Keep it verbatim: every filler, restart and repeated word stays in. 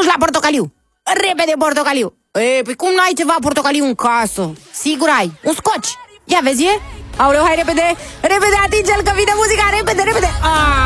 duci la portocaliu. Repede, portocaliu. E, păi cum n-ai ceva portocaliu în casă? Sigur ai. Un scoci. Ia vezi, e? Aoleu, hai repede, repede, atinge-l că vine muzica, repede, repede. Ah!